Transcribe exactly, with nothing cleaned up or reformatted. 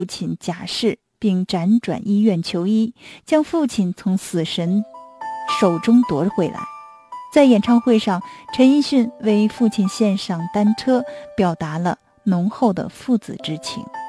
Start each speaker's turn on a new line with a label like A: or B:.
A: 父亲假释，并辗转医院求医，将父亲从死神手中夺回来。在演唱会上，陈奕迅为父亲献上单车，表达了浓厚的父子之情。